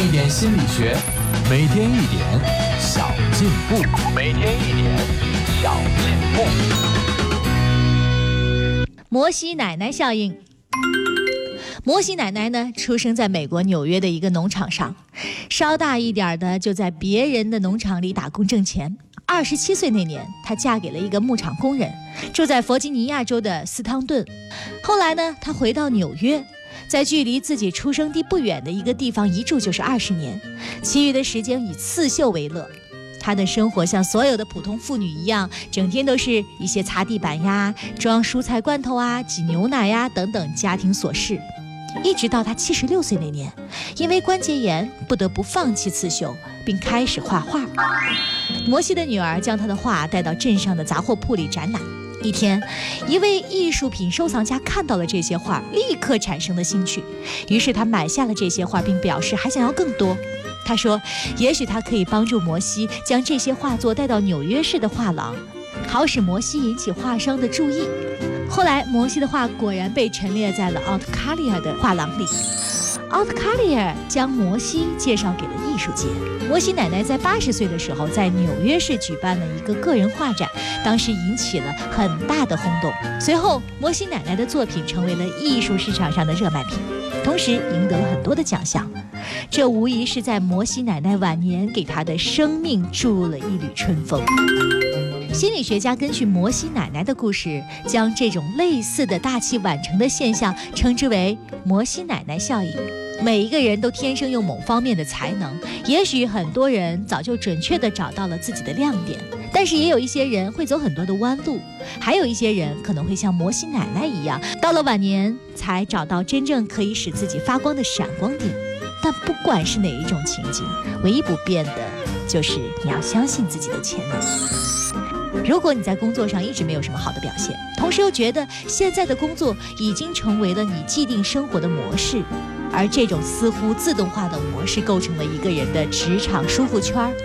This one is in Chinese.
一点心理学，每天一点小进步，每天一点小进步。 摩西奶奶效应。摩西奶奶呢，出生在美国纽约的一个农场上，稍大一点的就在别人的农场里打工挣钱。27岁那年，她嫁给了一个牧场工人，住在弗吉尼亚州的斯汤顿。后来呢，她回到纽约，在距离自己出生地不远的一个地方一住就是20年，其余的时间以刺绣为乐。她的生活像所有的普通妇女一样，整天都是一些擦地板呀、装蔬菜罐头啊、挤牛奶呀等等家庭琐事。一直到她76岁那年，因为关节炎不得不放弃刺绣，并开始画画。摩西的女儿将她的画带到镇上的杂货铺里展览。一天，一位艺术品收藏家看到了这些画，立刻产生了兴趣，于是他买下了这些画，并表示还想要更多。他说也许他可以帮助摩西将这些画作带到纽约市的画廊，好使摩西引起画商的注意。后来摩西的画果然被陈列在了奥特卡利尔的画廊里。奥特卡利尔将摩西介绍给了艺术界。摩西奶奶在80岁的时候在纽约市举办了一个个人画展，当时引起了很大的轰动。随后摩西奶奶的作品成为了艺术市场上的热卖品，同时赢得了很多的奖项。这无疑是在摩西奶奶晚年给她的生命注入了一缕春风。心理学家根据摩西奶奶的故事，将这种类似的大器晚成的现象称之为摩西奶奶效应。每一个人都天生有某方面的才能，也许很多人早就准确地找到了自己的亮点，但是也有一些人会走很多的弯路，还有一些人可能会像摩西奶奶一样，到了晚年才找到真正可以使自己发光的闪光点。但不管是哪一种情景，唯一不变的就是你要相信自己的潜能。如果你在工作上一直没有什么好的表现，同时又觉得现在的工作已经成为了你既定生活的模式，而这种似乎自动化的模式构成了一个人的职场舒服圈，